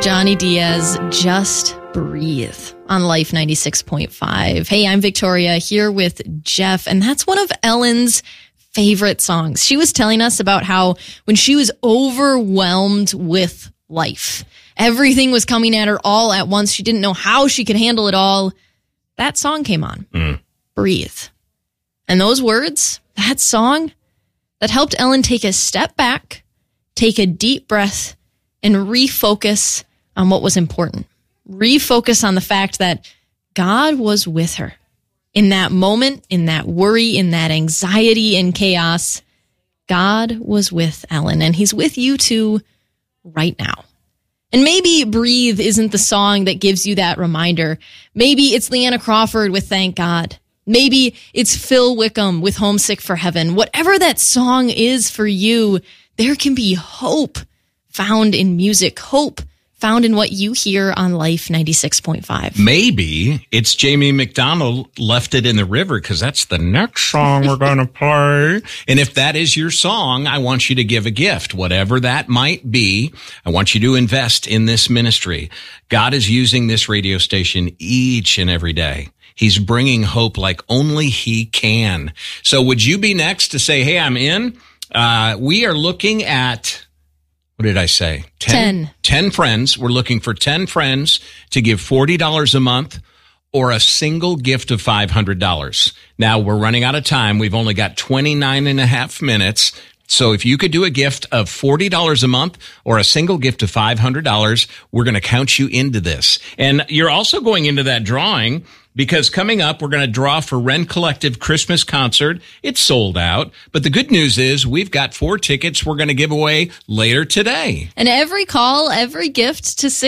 Johnny Diaz, Just Breathe on Life 96.5. Hey, I'm Victoria here with Jeff, and that's one of Ellen's favorite songs. She was telling us about how when she was overwhelmed with life, everything was coming at her all at once. She didn't know how she could handle it all. That song came on, Breathe. And those words, that song, that helped Ellen take a step back, take a deep breath, and refocus on what was important. Refocus on the fact that God was with her in that moment, in that worry, in that anxiety and chaos. God was with Ellen, and he's with you too right now. And maybe Breathe isn't the song that gives you that reminder. Maybe it's Leanna Crawford with Thank God. Maybe it's Phil Wickham with Homesick for Heaven. Whatever that song is for you, there can be hope found in music, hope found in what you hear on Life 96.5. Maybe it's Jamie McDonald, Left It in the River, because that's the next song we're going to play. And if that is your song, I want you to give a gift, whatever that might be. I want you to invest in this ministry. God is using this radio station each and every day. He's bringing hope like only he can. So would you be next to say, hey, I'm in? We are looking at... What did I say? 10 friends. We're looking for 10 friends to give $40 a month or a single gift of $500. Now, we're running out of time. We've only got 29 and a half minutes. So if you could do a gift of $40 a month or a single gift of $500, we're going to count you into this. And you're also going into that drawing because coming up, we're going to draw for Rend Collective Christmas concert. It's sold out. But the good news is we've got 4 tickets we're going to give away later today. And every call, every gift to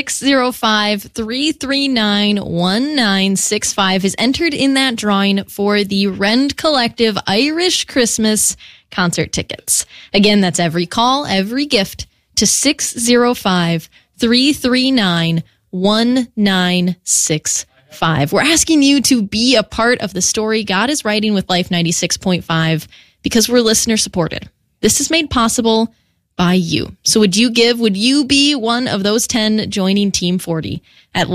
605-339-1965 is entered in that drawing for the Rend Collective Irish Christmas concert tickets. Again, that's every call, every gift to 605-339-1965. We're asking you to be a part of the story God is writing with Life 96.5 because we're listener supported. This is made possible by you. So would you give? Would you be one of those 10 joining Team 40 at